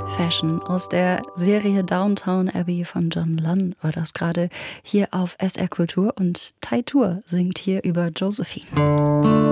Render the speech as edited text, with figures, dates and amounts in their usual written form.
Fashion aus der Serie Downton Abbey von John Lunn war das gerade hier auf SR Kultur und Tai Tour singt hier über Josephine.